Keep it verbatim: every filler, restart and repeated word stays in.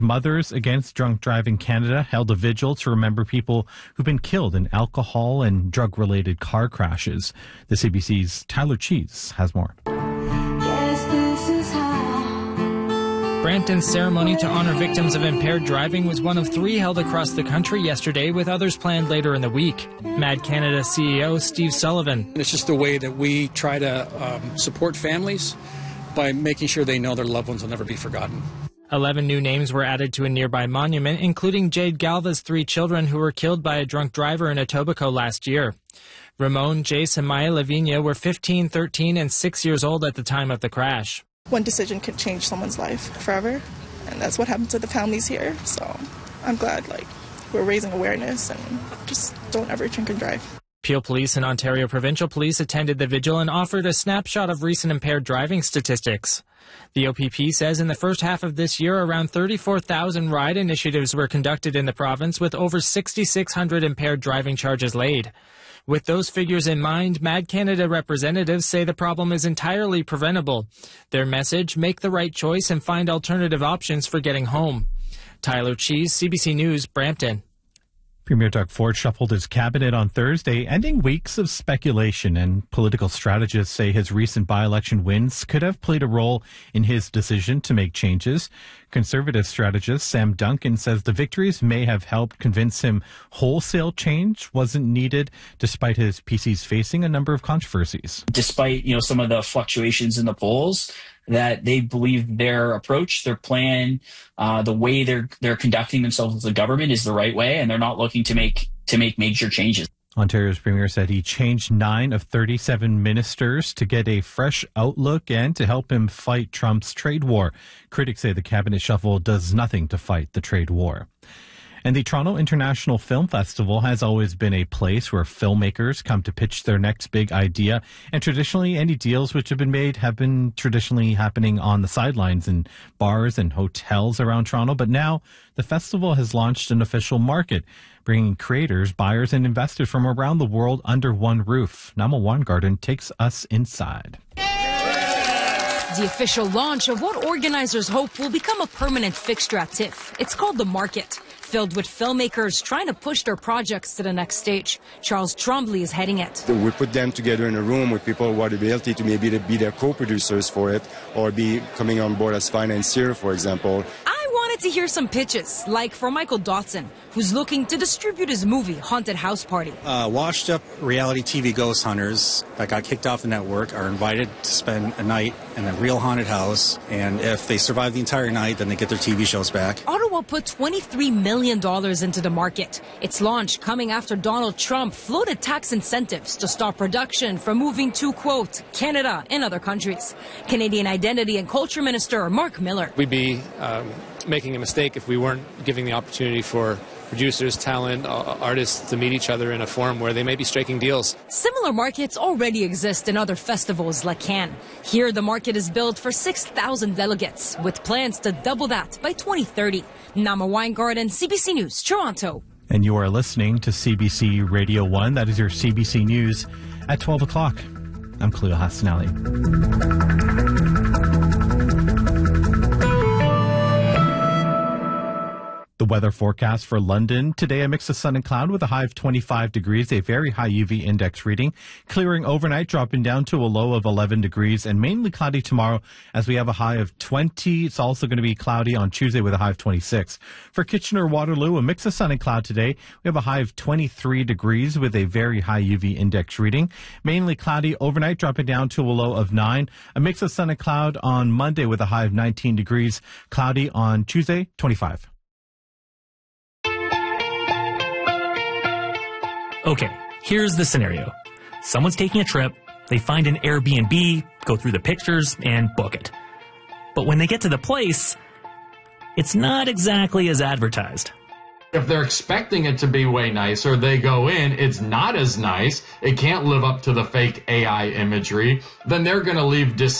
Mothers Against Drunk Driving Canada held a vigil to remember people who've been killed in alcohol and drug-related car crashes. The C B C's Tyler Cheese has more. Brampton's ceremony to honor victims of impaired driving was one of three held across the country yesterday, with others planned later in the week. Mad Canada C E O Steve Sullivan. It's just the way that we try to um, support families by making sure they know their loved ones will never be forgotten. Eleven new names were added to a nearby monument, including Jade Galva's three children who were killed by a drunk driver in Etobicoke last year. Ramon, Jace, and Maya Lavinia were fifteen, thirteen, and six years old at the time of the crash. One decision can change someone's life forever, and that's what happened to the families here. So I'm glad, like, we're raising awareness and just don't ever drink and drive. Peel Police and Ontario Provincial Police attended the vigil and offered a snapshot of recent impaired driving statistics. The O P P says in the first half of this year, around thirty-four thousand ride initiatives were conducted in the province, with over six thousand six hundred impaired driving charges laid. With those figures in mind, Mad Canada representatives say the problem is entirely preventable. Their message, make the right choice and find alternative options for getting home. Tyler Cheese, C B C News, Brampton. Premier Doug Ford shuffled his cabinet on Thursday, ending weeks of speculation, and political strategists say his recent by-election wins could have played a role in his decision to make changes. Conservative strategist Sam Duncan says the victories may have helped convince him wholesale change wasn't needed, despite his P Cs facing a number of controversies. Despite, you know, some of the fluctuations in the polls, that they believe their approach, their plan, uh, the way they're they're conducting themselves as a government is the right way, and they're not looking to make to make major changes. Ontario's premier said he changed nine of thirty-seven ministers to get a fresh outlook and to help him fight Trump's trade war. Critics say the cabinet shuffle does nothing to fight the trade war. And the Toronto International Film Festival has always been a place where filmmakers come to pitch their next big idea. And traditionally, any deals which have been made have been traditionally happening on the sidelines in bars and hotels around Toronto. But now the festival has launched an official market, bringing creators, buyers, and investors from around the world under one roof. Nama Weingarten takes us inside. The official launch of what organizers hope will become a permanent fixture at TIFF. It's called The Market, filled with filmmakers trying to push their projects to the next stage. Charles Trombley is heading it. We put them together in a room with people who have the ability to maybe be their co-producers for it, or be coming on board as financier, for example. I wanted to hear some pitches, like for Michael Dotson, who's looking to distribute his movie, Haunted House Party. Uh, washed up reality T V ghost hunters that got kicked off the network are invited to spend a night in a real haunted house, and if they survive the entire night, then they get their T V shows back. Ottawa put twenty-three million dollars into the market. Its launch coming after Donald Trump floated tax incentives to stop production from moving to, quote, Canada and other countries. Canadian Identity and Culture Minister Mark Miller. We'd be um, making a mistake if we weren't giving the opportunity for producers, talent, uh, artists to meet each other in a forum where they may be striking deals. Similar markets already exist in other festivals like Cannes. Here, the market is built for six thousand delegates, with plans to double that by twenty thirty. Nama Weingarten, C B C News, Toronto. And you are listening to C B C Radio one. That is your C B C News at twelve o'clock. I'm Khalil Hassanali. The weather forecast for London. Today, a mix of sun and cloud with a high of twenty-five degrees, a very high U V index reading. Clearing overnight, dropping down to a low of eleven degrees, and mainly cloudy tomorrow as we have a high of twenty. It's also going to be cloudy on Tuesday with a high of twenty-six. For Kitchener-Waterloo, a mix of sun and cloud today. We have a high of twenty-three degrees with a very high U V index reading. Mainly cloudy overnight, dropping down to a low of nine. A mix of sun and cloud on Monday with a high of nineteen degrees. Cloudy on Tuesday, twenty-five. Okay, here's the scenario. Someone's taking a trip, they find an Airbnb, go through the pictures, and book it. But when they get to the place, it's not exactly as advertised. If they're expecting it to be way nicer, they go in, it's not as nice, it can't live up to the fake A I imagery, then they're going to leave dis